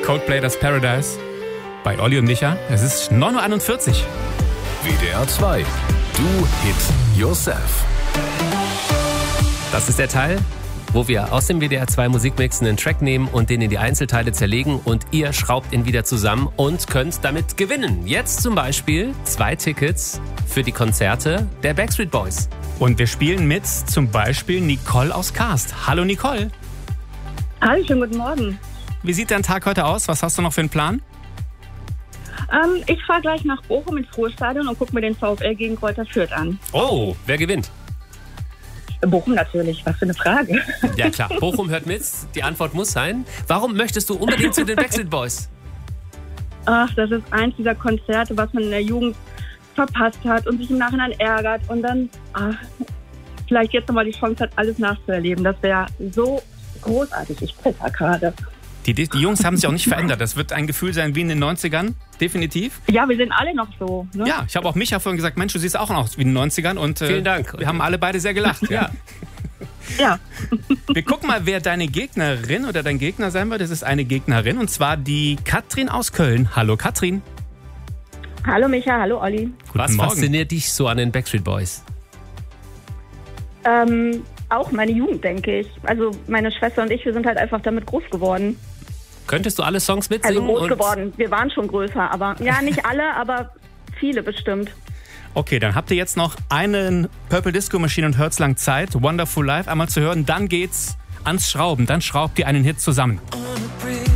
Coldplay, das Paradise. Bei Olli und Micha. Es ist 9.41 Uhr. WDR 2. Do Hit Yourself. Das ist der Teil, wo wir aus dem WDR 2 Musikmix einen Track nehmen und den in die Einzelteile zerlegen und ihr schraubt ihn wieder zusammen und könnt damit gewinnen. Jetzt zum Beispiel 2 Tickets für die Konzerte der Backstreet Boys. Und wir spielen mit zum Beispiel Nicole aus Karst. Hallo Nicole. Hallo, schönen guten Morgen. Wie sieht dein Tag heute aus? Was hast du noch für einen Plan? Ich fahre gleich nach Bochum ins Ruhrstadion und gucke mir den VfL gegen Greuther Fürth an. Oh, wer gewinnt? Bochum natürlich, was für eine Frage. Ja klar, Bochum hört mit. Die Antwort muss sein. Warum möchtest du unbedingt zu den Backstreet Boys? Ach, das ist eins dieser Konzerte, was man in der Jugend verpasst hat und sich im Nachhinein ärgert und dann vielleicht jetzt nochmal die Chance hat, alles nachzuerleben. Das wäre so großartig. Ich zitter gerade. Die Jungs haben sich auch nicht verändert. Das wird ein Gefühl sein wie in den 90ern, definitiv. Ja, wir sind alle noch so. Ne? Ja, ich habe auch Micha vorhin gesagt, Mensch, du siehst auch noch aus wie in den 90ern. Und, Vielen Dank. Wir haben alle beide sehr gelacht. Ja. Ja. Wir gucken mal, wer deine Gegnerin oder dein Gegner sein wird. Das ist eine Gegnerin und zwar die Katrin aus Köln. Hallo Katrin. Hallo Micha, hallo Olli. Was Morgen. fasziniert dich so an den Backstreet Boys? Auch meine Jugend, denke ich. Also meine Schwester und ich, wir sind halt einfach damit groß geworden. Könntest du alle Songs Also mitsingen? groß geworden. Wir waren schon größer, aber ja, nicht alle, aber viele bestimmt. Okay, dann habt ihr jetzt noch einen Purple Disco Machine und Herz lang Zeit, Wonderful Life einmal zu hören. Dann geht's ans Schrauben. Dann schraubt ihr einen Hit zusammen.